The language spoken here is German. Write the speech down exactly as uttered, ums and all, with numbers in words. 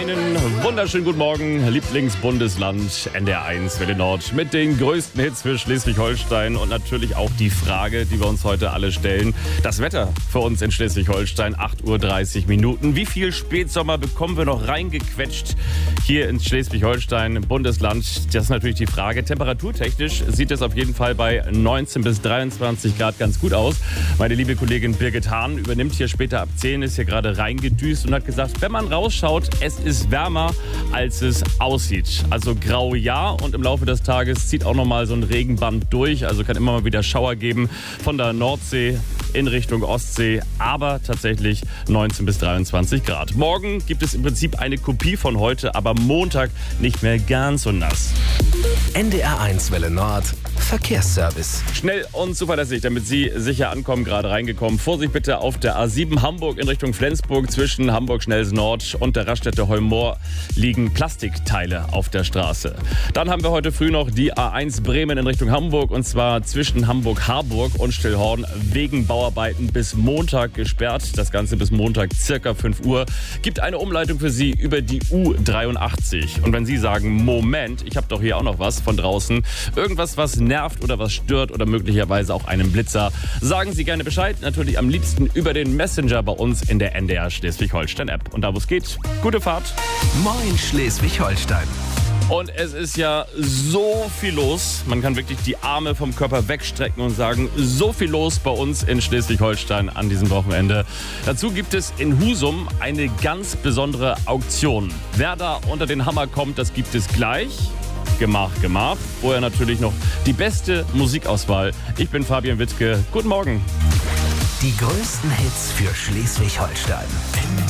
Einen wunderschönen guten Morgen, Lieblingsbundesland N D R eins Welle Nord mit den größten Hits für Schleswig-Holstein und natürlich auch die Frage, die wir uns heute alle stellen. Das Wetter für uns in Schleswig-Holstein, acht Uhr dreißig Minuten. Wie viel Spätsommer bekommen wir noch reingequetscht hier in Schleswig-Holstein, Bundesland? Das ist natürlich die Frage. Temperaturtechnisch sieht es auf jeden Fall bei neunzehn bis dreiundzwanzig Grad ganz gut aus. Meine liebe Kollegin Birgit Hahn übernimmt hier später ab zehn, ist hier gerade reingedüst und hat gesagt, wenn man rausschaut, es ist wärmer, als es aussieht. Also grau ja, und im Laufe des Tages zieht auch nochmal so ein Regenband durch. Also kann immer mal wieder Schauer geben von der Nordsee in Richtung Ostsee, aber tatsächlich neunzehn bis dreiundzwanzig Grad. Morgen gibt es im Prinzip eine Kopie von heute, aber Montag nicht mehr ganz so nass. N D R eins Welle Nord Verkehrsservice. Schnell und zuverlässig, damit Sie sicher ankommen, gerade reingekommen. Vorsicht bitte auf der A sieben Hamburg in Richtung Flensburg. Zwischen Hamburg-Schnelsen Nord und der Raststätte Heumoor liegen Plastikteile auf der Straße. Dann haben wir heute früh noch die A eins Bremen in Richtung Hamburg, und zwar zwischen Hamburg-Harburg und Stillhorn wegen Bauarbeiten bis Montag gesperrt. Das Ganze bis Montag circa fünf Uhr. Gibt eine Umleitung für Sie über die U dreiundachtzig. Und wenn Sie sagen, Moment, ich habe doch hier auch noch was von draußen, irgendwas, was nervt oder was stört oder möglicherweise auch einen Blitzer, sagen Sie gerne Bescheid. Natürlich am liebsten über den Messenger bei uns in der N D R Schleswig-Holstein-App. Und da, wo es geht, gute Fahrt. Moin Schleswig-Holstein. Und es ist ja so viel los. Man kann wirklich die Arme vom Körper wegstrecken und sagen, so viel los bei uns in Schleswig-Holstein an diesem Wochenende. Dazu gibt es in Husum eine ganz besondere Auktion. Wer da unter den Hammer kommt, das gibt es gleich. Gemach, Gemach. Vorher natürlich noch die beste Musikauswahl. Ich bin Fabian Wittke. Guten Morgen. Die größten Hits für Schleswig-Holstein.